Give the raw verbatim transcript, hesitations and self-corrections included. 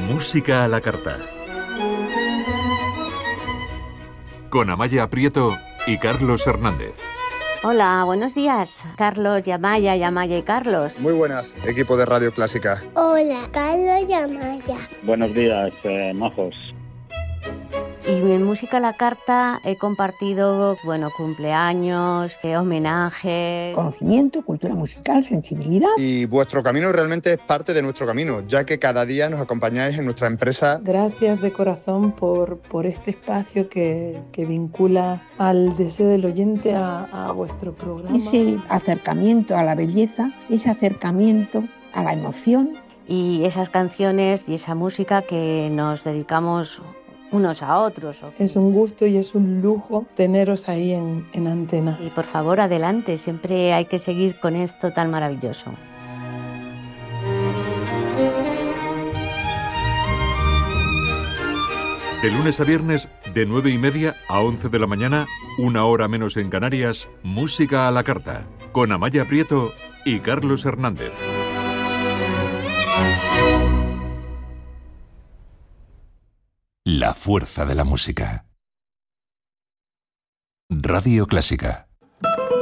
Música a la carta. Con Amaya Prieto y Carlos Hernández. Hola, buenos días, Carlos y Amaya, y Amaya y Carlos. Muy buenas, equipo de Radio Clásica. Hola, Carlos y Amaya. Buenos días, eh, majos. Y en Música a la Carta he compartido, bueno, cumpleaños, eh, homenajes. Conocimiento, cultura musical, sensibilidad. Y vuestro camino realmente es parte de nuestro camino, ya que cada día nos acompañáis en nuestra empresa. Gracias de corazón por, por este espacio que, que vincula al deseo del oyente a, a vuestro programa. Ese acercamiento a la belleza, ese acercamiento a la emoción. Y esas canciones y esa música que nos dedicamos unos a otros. Es un gusto y es un lujo teneros ahí en, en antena. Y por favor, adelante, siempre hay que seguir con esto tan maravilloso. De lunes a viernes, de nueve y media a once de la mañana, una hora menos en Canarias, Música a la Carta, con Amaya Prieto y Carlos Hernández. La fuerza de la música. Radio Clásica.